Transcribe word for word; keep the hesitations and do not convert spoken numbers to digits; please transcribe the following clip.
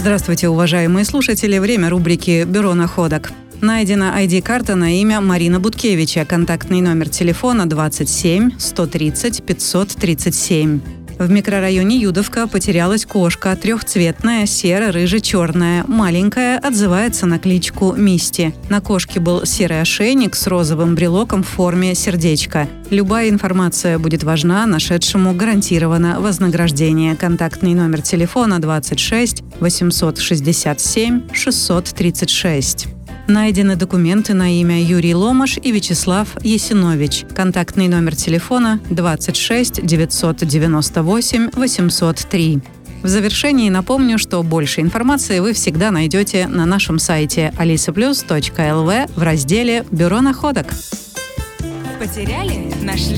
Здравствуйте, уважаемые слушатели. Время рубрики «Бюро находок». Найдена ай ди-карта на имя Марина Буткевича. Контактный номер телефона двадцать семь сто тридцать пятьсот тридцать семь. В микрорайоне Юдовка потерялась кошка, трехцветная, серо-рыже-черная, маленькая, отзывается на кличку Мисти. На кошке был серый ошейник с розовым брелоком в форме сердечка. Любая информация будет важна, нашедшему гарантировано вознаграждение. Контактный номер телефона двадцать шесть восемьсот шестьдесят семь шестьсот тридцать шесть. Найдены документы на имя Юрий Ломаш и Вячеслав Есинович. Контактный номер телефона двадцать шесть девятьсот девяносто восемь восемьсот три. В завершении напомню, что больше информации вы всегда найдете на нашем сайте алиса плюс точка эл ви в разделе «Бюро находок». Потеряли? Нашли?